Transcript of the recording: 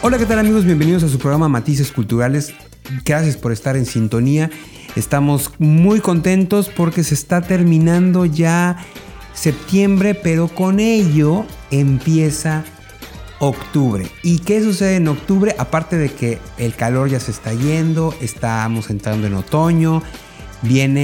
Hola, ¿qué tal amigos? Bienvenidos a su programa Matices Culturales. Gracias por estar en sintonía. Estamos muy contentos porque se está terminando ya septiembre, pero con ello empieza octubre. ¿Y qué sucede en octubre? Aparte de que el calor ya se está yendo, estamos entrando en otoño, viene